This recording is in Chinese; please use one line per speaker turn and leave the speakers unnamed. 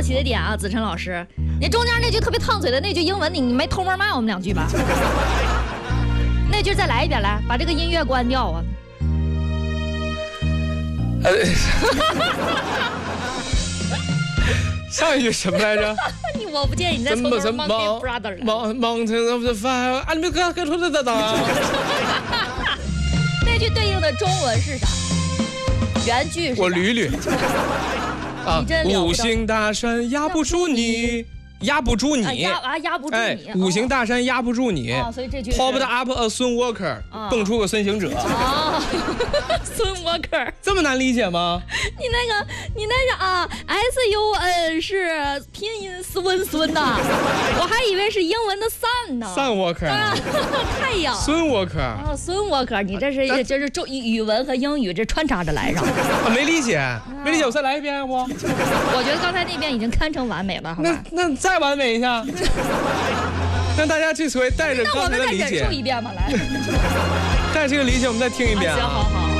奇的点啊，子晨老师，你中间那句特别烫嘴的那句英文，你没偷摸骂我们2句吧？那句再来一遍，来，把这个音乐关掉啊！
上一句什么来着？
我不介意你再从头 Monkey Brother
Mountain of the Fire， 啊，你们刚说的咋？
那句对应的中文是啥？原句是？
我捋捋。啊，五行大山压不住你。压不住你，
压不住你，
五行大山压不住你，
所以这句
popped up a 孙 walker， 蹦出个孙行者。
孙 walker
这么难理解吗？
你那个啊 ，sun 是拼音孙呐，我还以为是英文的 sun 呢。
sun walker，
太阳。
孙 walker
啊，孙 walker， 你这是语文和英语这穿插着来上。
没理解，我再来一遍不？
我觉得刚才那遍已经堪称完美了，好吧？
那再完美一下，让大家这回带着刚才的理解，
那我们再忍受一遍吧，来，
带着这个理解，我们再听一遍。
行，好。